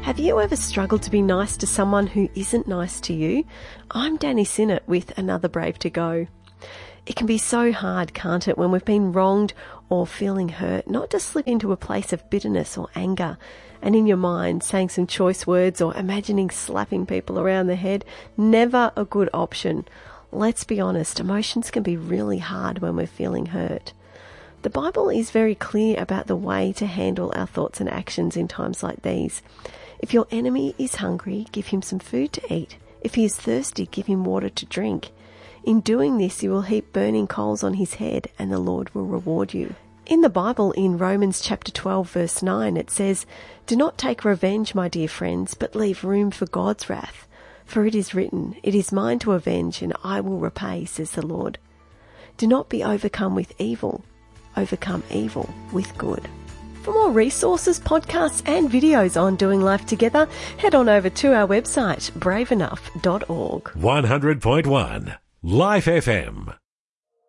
Have you ever struggled to be nice to someone who isn't nice to you? I'm Danny Sinnott with Another Brave to Go. It can be so hard, can't it, when we've been wronged or feeling hurt, not to slip into a place of bitterness or anger, and in your mind saying some choice words or imagining slapping people around the head. Never a good option. Let's be honest, emotions can be really hard when we're feeling hurt. The Bible is very clear about the way to handle our thoughts and actions in times like these. If your enemy is hungry, give him some food to eat. If he is thirsty, give him water to drink. In doing this, you will heap burning coals on his head, and the Lord will reward you. In the Bible, in Romans chapter 12, verse 9, it says, "Do not take revenge, my dear friends, but leave room for God's wrath. For it is written, 'It is mine to avenge, and I will repay,' says the Lord." Do not be overcome with evil. Overcome evil with good. For more resources, podcasts and videos on doing life together, head on over to our website, braveenough.org. 100.1 Life FM.